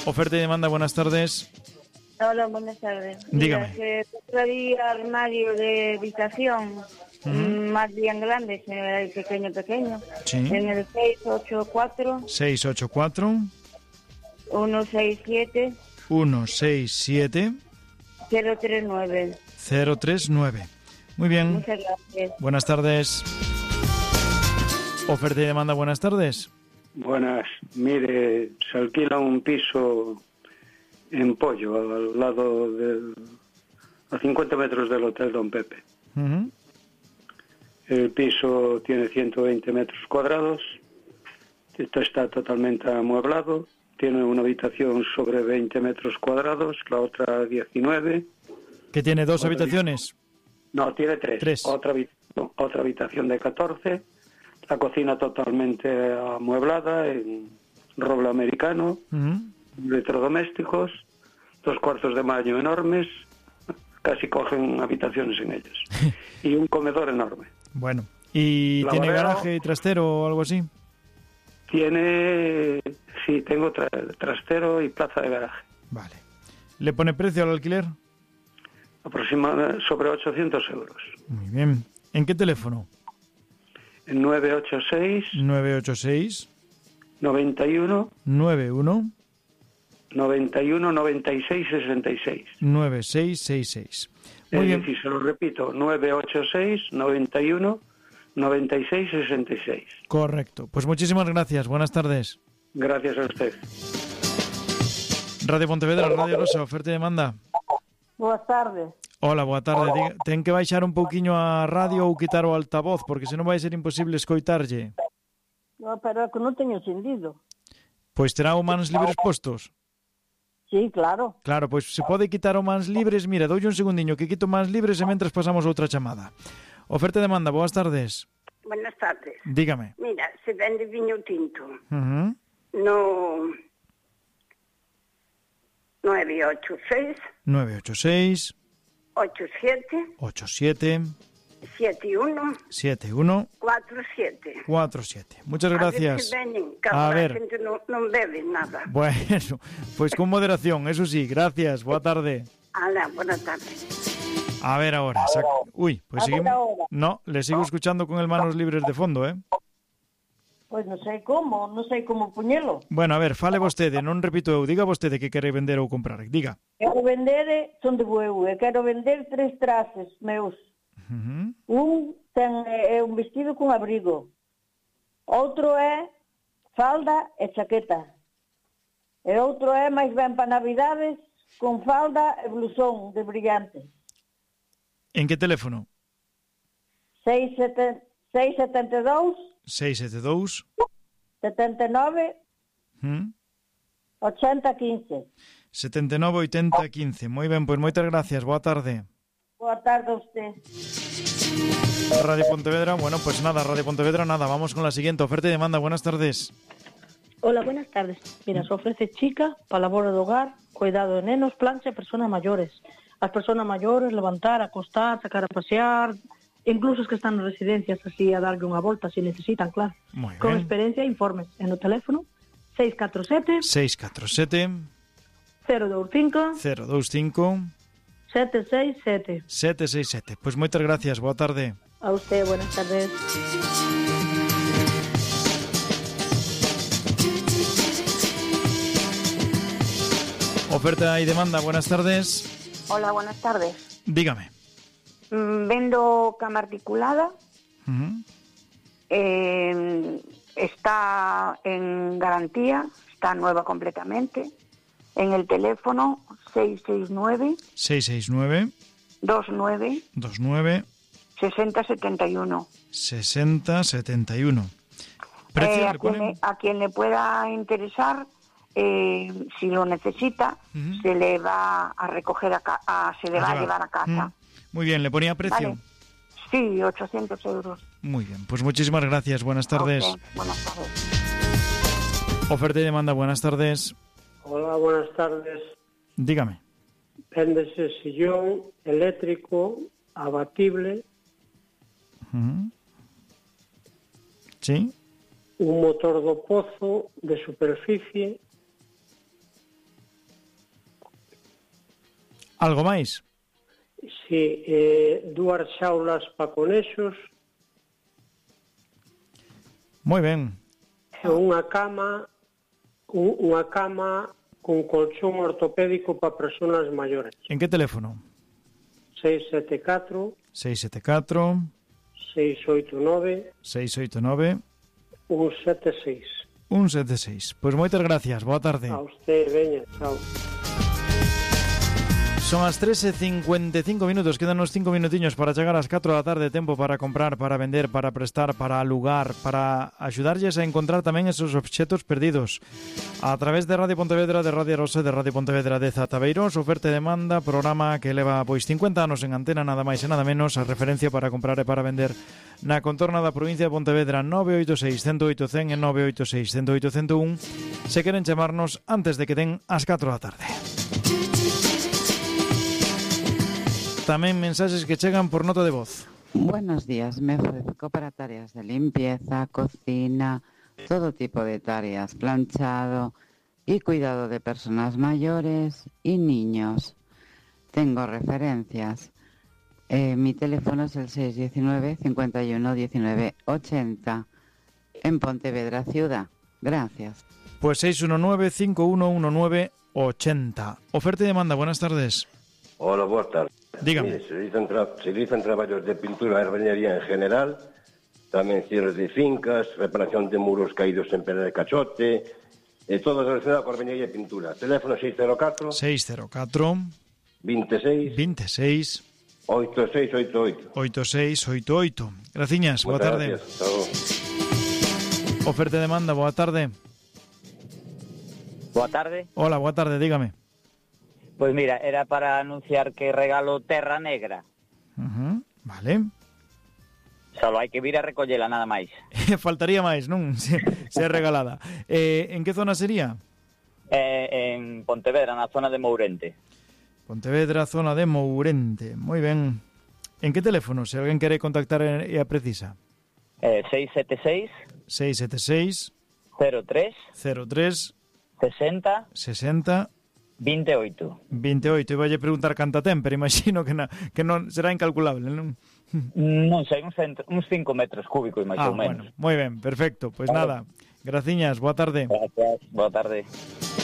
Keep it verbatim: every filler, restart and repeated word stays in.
Oferta y demanda, buenas tardes. Hola, buenas tardes. Dígame. Mira, que traía armario de habitación, Uh-huh. más bien grande, si no era el pequeño, pequeño. Sí. En el seis ocho cuatro, seis ocho cuatro, uno seis siete, uno seis siete, cero tres nueve. cero tres nueve. Muy bien. Muchas gracias. Buenas tardes. Oferta y demanda, buenas tardes. Buenas. Mire, se alquila un piso en Pollo, al lado del... a cincuenta metros del Hotel Don Pepe. Uh-huh. El piso tiene ciento veinte metros cuadrados, esto está totalmente amueblado, tiene una habitación sobre veinte metros cuadrados, la otra diecinueve. ¿Que tiene dos otra habitaciones? No, tiene tres. Tres. Otra, no, otra habitación de catorce, la cocina totalmente amueblada en roble americano, Uh-huh. electrodomésticos, dos cuartos de baño enormes, casi cogen habitaciones en ellos, y un comedor enorme. Bueno, ¿y Lavadero. tiene garaje y trastero o algo así? Tiene, sí, tengo tra- trastero y plaza de garaje. Vale. ¿Le pone precio al alquiler? Aproximadamente sobre ochocientos euros. Muy bien. ¿En qué teléfono? En nueve ocho seis, nueve ocho seis, noventa y uno, nueve uno, noventa y uno, noventa y seis, sesenta y seis. nueve seis seis seis. Muy Es bien. decir, se lo repito, nueve ocho seis, noventa y uno, noventa y seis, sesenta y seis. Correcto. Pues muchísimas gracias. Buenas tardes. Gracias a usted. Radio Pontevedra, Radio Rosa, oferta y demanda. Boas tardes. Hola, boa tarde. Diga, ten que baixar un pouquiño a radio ou quitar o altavoz, porque senón vai ser imposible escoitarlle. No, pero é que non teño encendido. Pois terá o mans libres postos. Sí, claro. Claro, pois se pode quitar o mans libres, mira, doulle un segundiño que quito mans libres e mentras pasamos outra chamada. Oferta e demanda, boas tardes. Buenas tardes. Dígame. Mira, se vende viño tinto Uh-huh. no nueve ocho seis, nueve ocho seis, ocho siete, ocho siete, siete uno, siete uno, cuatro siete. cuatro siete. Muchas A ver gracias. se veñen, que A agora ver. a xente non, non bebe nada. Bueno, pues con moderación, eso sí, gracias, boa tarde. Ala, buenas tardes. A ver ahora. Sac... Uy, pues A ver seguimos. ahora. No, le sigo escuchando con el manos libres de fondo, ¿eh? Pois non sei como, non sei como puñelo. Bueno, a ver, fale vostede, non repito eu, diga vostede que quere vender ou comprar, diga. Quero vender, son de Bueu, e quero vender tres traces meus. Uh-huh. Un ten é un vestido con abrigo. Outro é falda e chaqueta. E outro é máis ben para Navidades con falda e blusón de brillante. En que teléfono? seis sete dous, seis sete dous, setenta e nove, ¿Mm? ochenta quince. setenta e nove oitenta quince. Moi ben, pois moitas gracias, boa tarde. Boa tarde a usted. Radio Pontevedra, bueno, pues nada, Radio Pontevedra, nada, vamos con la siguiente oferta y demanda, buenas tardes. Hola, buenas tardes. Mira, se ofrece chica para labor de hogar, cuidado de nenos, plancha e personas mayores. As personas mayores, levantar, acostar, sacar a pasear, incluso os que están en residencias, así a darlle unha volta se necesitan, claro. Moi Con ben. experiencia, informes en o teléfono seis catro sete, seis catro sete, cero dous cinco, cero dous cinco, sete seis sete. sete seis sete. Pois moitas gracias, boa tarde. A usted, buenas tardes. Oferta y demanda, buenas tardes. Hola, buenas tardes. Dígame. Mm, vendo cama articulada, Uh-huh. eh, está en garantía, está nueva completamente, en el teléfono seis seis nueve, seis seis nueve, dos nueve, dos nueve, seis cero siete uno. sesenta setenta y uno. ¿Precio Eh, a, le quien ponen? le, a quien le pueda interesar, eh, si lo necesita, Ujú. se le va a recoger, a, ca- a- se le va a llevar a casa. Mm. Muy bien, ¿le ponía precio? Vale. Sí, ochocientos euros. Muy bien, pues muchísimas gracias, buenas tardes. Ok, buenas tardes. Oferta y demanda, buenas tardes. Hola, buenas tardes. Dígame. Véndese sillón eléctrico, abatible, Ujú. ¿Sí? un motor do pozo de superficie, Algo máis? Si, eh, dúas xaulas pa conexos, Moi ben. e unha cama, un, unha cama con colchón ortopédico para persoas maiores. En que teléfono? seis sete catro, seis sete catro, seis oito nove, seis oito nove, un sete seis. un sete seis. Pois moitas gracias, boa tarde. A usted, veña, chao. Son as tres e cincuenta e cinco minutos, quedan uns cinco minutiños para chegar ás catro da tarde, tempo para comprar, para vender, para prestar, para alugar, para axudarlles a encontrar tamén esos obxetos perdidos. A través de Radio Pontevedra, de Radio Rosa, de Radio Pontevedra de Zataveiros, oferta e demanda, programa que leva pois cincuenta anos en antena, nada máis e nada menos, a referencia para comprar e para vender na contorna da provincia de Pontevedra. Nove oito seis, cento oito, cen e nove oito seis, cento oito, cento un se queren chamarnos antes de que den as catro da tarde. Tamén mensaxes que chegan por nota de voz. Buenos días, me ofrezco para tareas de limpieza, cocina, todo tipo de tareas, planchado y cuidado de personas mayores y niños. Tengo referencias. Eh, mi teléfono es el seis uno nueve, cinco uno, uno nueve, ochenta en Pontevedra Ciudad. Gracias. Pues seis uno nueve, cinco uno uno nueve, ochenta. Oferta y demanda, buenas tardes. Hola, boas tardes. Dígame. Mire, se realizan, tra se realizan traballos de pintura e albañería en general, tamén cierres de fincas, reparación de muros caídos en pedra de cachote, e todo relacionado con albañería e pintura. Teléfono seis cero catro, seis cero catro, veintiséis, veintiséis, ochenta y seis ochenta y ocho. ochenta y seis ochenta y ocho. Graciñas, boa tarde. Gracias. Hasta luego. Oferta e demanda, boa tarde. Boa tarde. Hola, boa tarde, dígame. Pois mira, era para anunciar que regalo Terra Negra. Uh-huh, vale. Solo hai que vir a recollela, nada máis. Faltaría máis, non? Se, se é regalada. Eh, en que zona sería? Eh, en Pontevedra, na zona de Mourente. Pontevedra, zona de Mourente. Moi ben. En que teléfono, se alguén quere contactar e a precisa? Eh, seis sete seis, seis sete seis, cero tres, cero tres, sesenta, sesenta, veintiocho. veintiocho. E vai preguntar canta ten, pero imagino que, na, que non será incalculable, non? Non sei, uns, uns cinco metros cúbicos, máis ah, ou menos. Bueno, moi ben, perfecto. Pois pues nada, graciñas, boa tarde. Gracias, boa tarde.